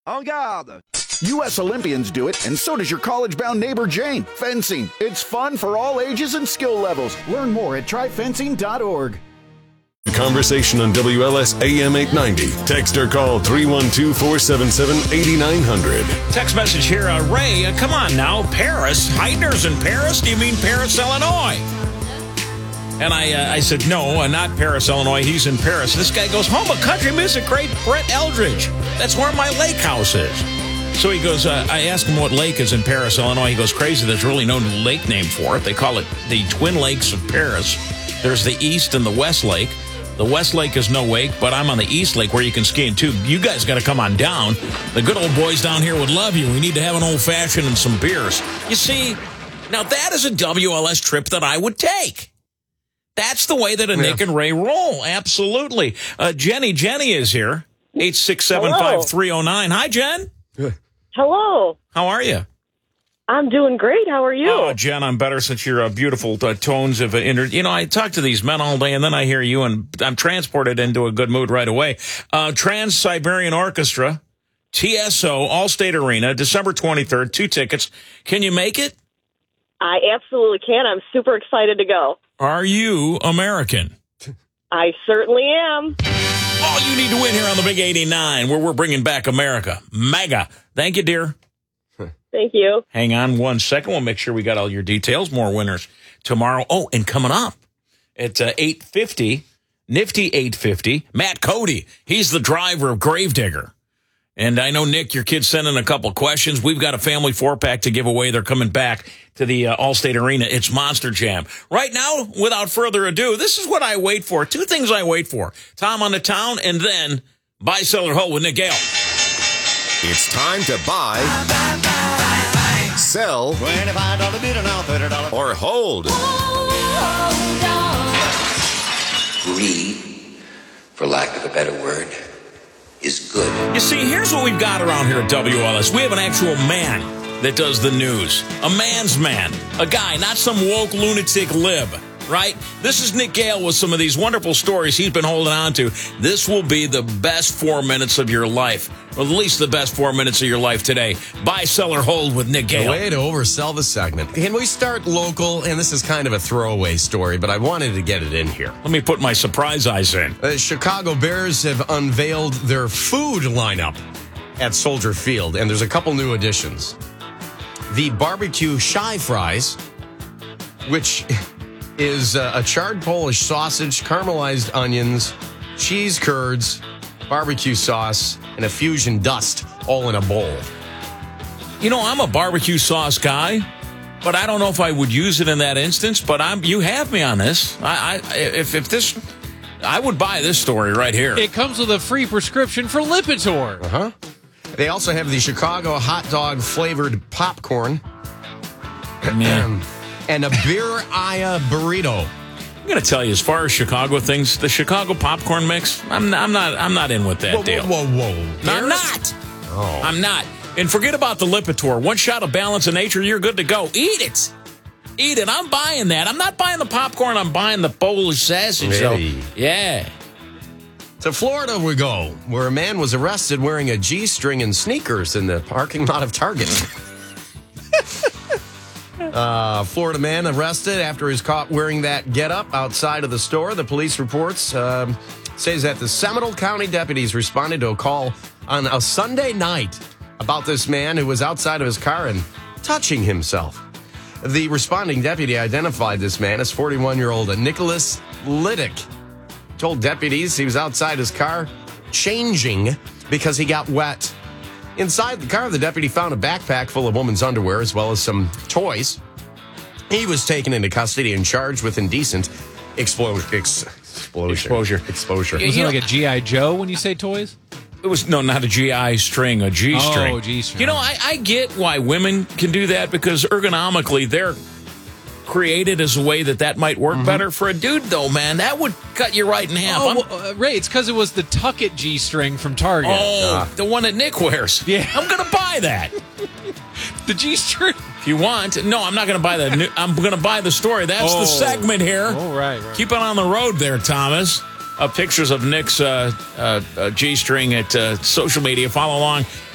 En garde! U.S. Olympians do it, and so does your college-bound neighbor Jane. Fencing. It's fun for all ages and skill levels. Learn more at tryfencing.org. Conversation on WLS AM 890. Text or call 312-477-8900. Text message here, Ray, come on now, Paris. Heidner's in Paris? Do you mean Paris, Illinois? And I said, no, not Paris, Illinois. He's in Paris. This guy goes, home of country music great Brett Eldridge. That's where my lake house is. So he goes, I asked him what lake is in Paris, Illinois. He goes, crazy, there's really no lake name for it. They call it the Twin Lakes of Paris. There's the East and the West Lake. The West Lake is no wake, but I'm on the East Lake where you can ski and tube. You guys got to come on down. The good old boys down here would love you. We need to have an old-fashioned and some beers. You see, now that is a WLS trip that I would take. That's the way that Nick and Ray roll. Absolutely. Jenny is here. 8675309. Hi, Jen. Hello. How are you? I'm doing great. How are you? Oh, Jen, I'm better since your beautiful tones of I talk to these men all day, and then I hear you, and I'm transported into a good mood right away. Trans-Siberian Orchestra, TSO, Allstate Arena, December 23rd, 2 tickets. Can you make it? I absolutely can. I'm super excited to go. Are you American? I certainly am. All you need to win here on the Big 89, where we're bringing back America. Mega. Thank you, dear. Thank you. Hang on 1 second. We'll make sure we got all your details. More winners tomorrow. Oh, and coming up at 8:50, nifty 8:50, Matt Cody. He's the driver of Gravedigger. And I know, Nick, your kid's sending a couple questions. We've got a family 4-pack to give away. They're coming back to the Allstate Arena. It's Monster Jam. Right now, without further ado, this is what I wait for. 2 things I wait for. Tom on the Town, and then Buy, Sell, or Hold with Nick Gale. It's time to buy, sell, or hold. Greed, for lack of a better word, is good. You see, here's what we've got around here at WLS. We have an actual man that does the news. A man's man. A guy, not some woke lunatic lib, right? This is Nick Gale with some of these wonderful stories he's been holding on to. This will be the best 4 minutes of your life. Or at least the best 4 minutes of your life today. Buy, Sell, or Hold with Nick Gale. The way to oversell the segment. Can we start local? And this is kind of a throwaway story, but I wanted to get it in here. Let me put my surprise eyes in. The Chicago Bears have unveiled their food lineup at Soldier Field, and there's a couple new additions. The barbecue shy fries, which is a charred Polish sausage, caramelized onions, cheese curds, barbecue sauce, and a fusion dust all in a bowl. You know, I'm a barbecue sauce guy, but I don't know if I would use it in that instance, but you have me on this. I would buy this story right here. It comes with a free prescription for Lipitor. Uh-huh. They also have the Chicago hot dog flavored popcorn. Yeah. And a Birria burrito. I'm going to tell you, as far as Chicago things, the Chicago popcorn mix, I'm not in with that deal. Whoa. I'm not. Oh. I'm not. And forget about the Lipitor. 1 shot of Balance of Nature, you're good to go. Eat it. Eat it. I'm buying that. I'm not buying the popcorn. I'm buying the Polish sausage. Really? So, yeah. To Florida we go, where a man was arrested wearing a G-string and sneakers in the parking lot of Target. Florida man arrested after he's caught wearing that getup outside of the store. The police reports says that the Seminole County deputies responded to a call on a Sunday night about this man who was outside of his car and touching himself. The responding deputy identified this man as 41-year-old Nicholas Liddick. Told deputies he was outside his car changing because he got wet. Inside the car, the deputy found a backpack full of woman's underwear as well as some toys. He was taken into custody and charged with indecent exposure. Wasn't it like a G.I. Joe when you say toys? It was, no, not a GI string, a G string. Oh, G string. You know, I get why women can do that because ergonomically they're created as a way that might work better. For a dude, though, man, that would cut you right in half. Ray, it's because it was the Tuck-It G-string from Target. Oh, the one that Nick wears. Yeah. I'm going to buy that. The G-string? If you want. No, I'm not going to buy that. I'm going to buy the story. That's the segment here. Oh, right. Keep it on the road there, Thomas. Pictures of Nick's G-string at social media. Follow along